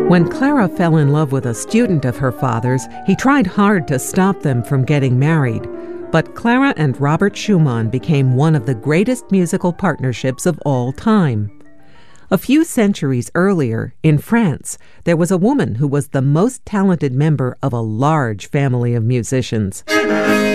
When Clara fell in love with a student of her father's, he tried hard to stop them from getting married. But Clara and Robert Schumann became one of the greatest musical partnerships of all time. A few centuries earlier, in France, there was a woman who was the most talented member of a large family of musicians.